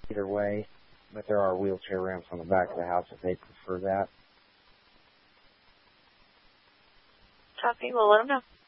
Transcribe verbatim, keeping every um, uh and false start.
either way, but there are wheelchair ramps on the back of the house if they prefer that. Copy. We'll let them know.